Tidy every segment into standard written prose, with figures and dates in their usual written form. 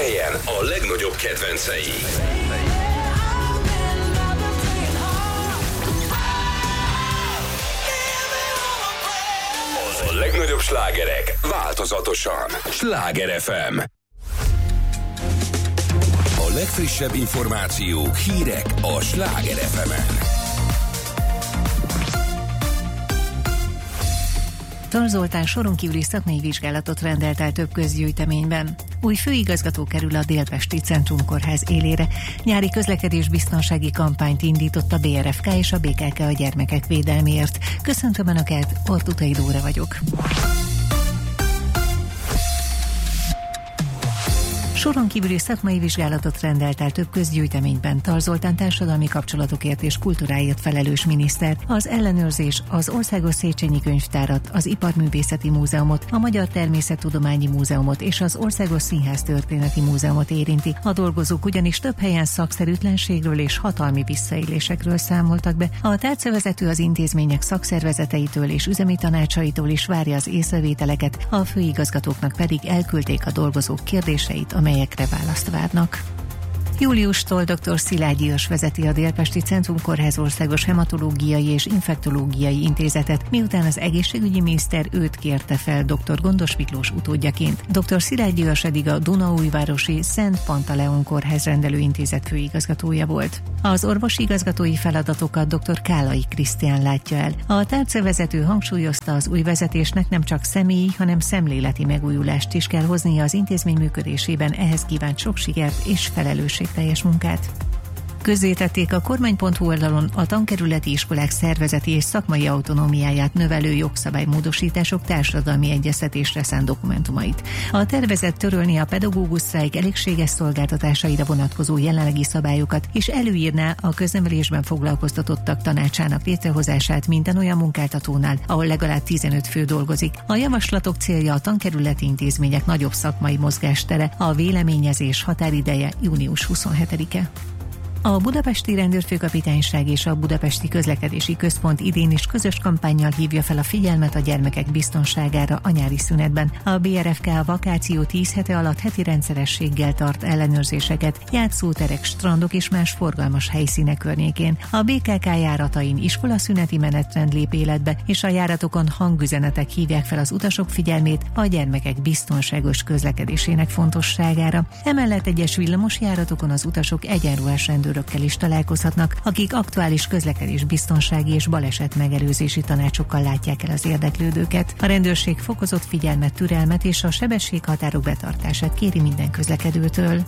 helyen a legnagyobb kedvencei. A legnagyobb slágerek változatosan. Sláger FM. A legfrissebb információk, hírek a Sláger FM-en. Tar Zoltán soron kívüli szakmai vizsgálatot rendelt el több közgyűjteményben. Új főigazgató kerül a Délpesti Centrumkórház élére. Nyári közlekedésbiztonsági kampányt indított a BRFK és a BKK a gyermekek védelméért. Köszöntöm Önöket, Ortutai Dóra vagyok. Soron kívüli szakmai vizsgálatot rendelt el több közgyűjteményben Tar Zoltán társadalmi kapcsolatokért és kultúráért felelős miniszter. Az ellenőrzés az Országos Széchenyi Könyvtárat, az Iparművészeti Múzeumot, a Magyar Természettudományi Múzeumot és az Országos Színház Történeti Múzeumot érinti. A dolgozók ugyanis több helyen szakszerűtlenségről és hatalmi visszaélésekről számoltak be. A tárcavezető az intézmények szakszervezeteitől és üzemi tanácsaitól is várja az észrevételeket, a főigazgatóknak pedig elküldték a dolgozók kérdéseit, amelyekre választ várnak. Júliustól dr. Szilágyi Örs vezeti a Délpesti Centrumkórház Országos Hematológiai és Infektológiai Intézetet, miután az egészségügyi miniszter őt kérte fel dr. Gondos Miklós utódjaként. Dr. Szilágyi Örs eddig a Dunaújvárosi Szent Pantaleon Kórház rendelőintézet főigazgatója volt. Az orvosi igazgatói feladatokat dr. Kálai Krisztián látja el. A tárcavezető hangsúlyozta, az új vezetésnek nem csak személyi, hanem szemléleti megújulást is kell hoznia az intézmény működésében, ehhez kívánt sok sikert és felelősségteljes munkát. Közzétették a kormány.hu oldalon a tankerületi iskolák szervezeti és szakmai autonómiáját növelő jogszabálymódosítások társadalmi egyeztetésre szánt dokumentumait. A tervezet törölni a pedagógus sztrájk elégséges szolgáltatásaira vonatkozó jelenlegi szabályokat, és előírná a köznevelésben foglalkoztatottak tanácsának létrehozását minden olyan munkáltatónál, ahol legalább 15 fő dolgozik. A javaslatok célja a tankerületi intézmények nagyobb szakmai mozgástere, a véleményezés határideje június 27-e. A Budapesti Rendőrfőkapitányság és a Budapesti Közlekedési Központ idén is közös kampánnyal hívja fel a figyelmet a gyermekek biztonságára a nyári szünetben. A BRFK a vakáció 10 hete alatt heti rendszerességgel tart ellenőrzéseket játszóterek, strandok és más forgalmas helyszínek környékén. A BKK járatain iskolaszüneti menetrend lép életbe, és a járatokon hangüzenetek hívják fel az utasok figyelmét a gyermekek biztonságos közlekedésének fontosságára. Emellett egyes villamosjáratokon az utasok egyenruhás rendőrökkel is találkozhatnak, akik aktuális közlekedés biztonsági és baleset megelőzési tanácsokkal látják el az érdeklődőket. A rendőrség fokozott figyelmet, türelmet és a sebességhatárok betartását kéri minden közlekedőtől.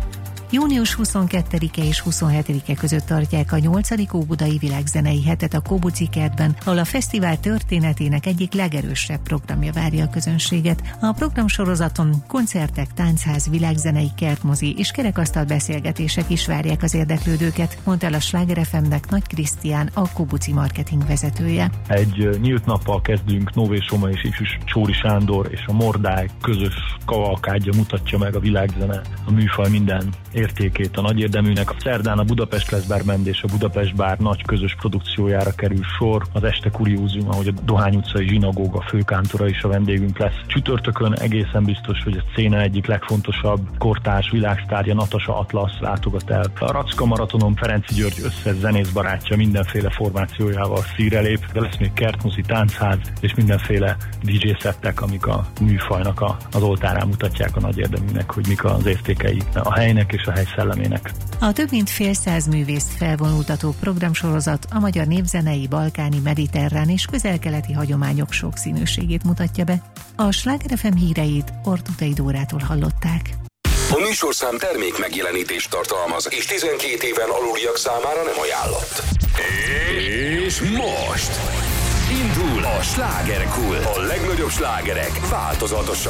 Június 22-e és 27-e között tartják a 8. Óbudai Világzenei Hetet a Kóbuci kertben, ahol a fesztivál történetének egyik legerősebb programja várja a közönséget. A programsorozaton koncertek, táncház, világzenei, kertmozi és kerekasztal beszélgetések is várják az érdeklődőket, mondta el a Sláger FM-nek Nagy Krisztián, a Kóbuci marketing vezetője. Egy nyílt nappal kezdünk, Nové Soma és ifjú Csóri Sándor és a Mordály közös kavalkádja mutatja meg a világzene, a műfaj minden értékét a nagy érdeműnek. A szerdán a Budapest lesz Band és a Budapest Bár nagy közös produkciójára kerül sor. Az este kuriózum, ahogy a Dohány utcai zsinagóga főkántora is a vendégünk lesz. Csütörtökön egészen biztos, hogy a széna egyik legfontosabb kortárs világsztárja Natasha Atlasz látogat el. A Racka maratonon Ferenci György összes zenész barátja mindenféle formációjával színre lép, de lesz még kertmozi, táncház és mindenféle DJ szettek, amik a műfajnak az oltárán mutatják a nagy érdeműnek, hogy mik az értékei a helynek és a hely szellemének. A több mint fél száz művészt felvonultató programsorozat a magyar népzenei, balkáni, mediterrán és közel-keleti hagyományok sokszínűségét mutatja be. A Sláger FM híreit Ortutai Dórától hallották. A műsorszám termék megjelenítést tartalmaz, és 12 éven aluliak számára nem ajánlott. És most indul a Slágerkult. A legnagyobb slágerek változatosan.